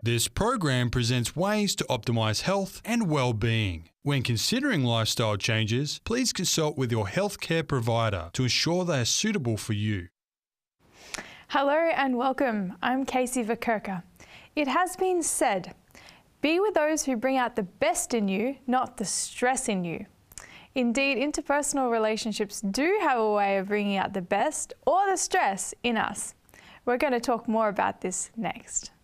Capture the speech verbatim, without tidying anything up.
This program presents ways to optimize health and well-being. When considering lifestyle changes, please consult with your healthcare provider to ensure they are suitable for you. Hello and welcome. I'm Casey Verkerker. It has been said, be with those who bring out the best in you, not the stress in you. Indeed, interpersonal relationships do have a way of bringing out the best or the stress in us. We're going to talk more about this next.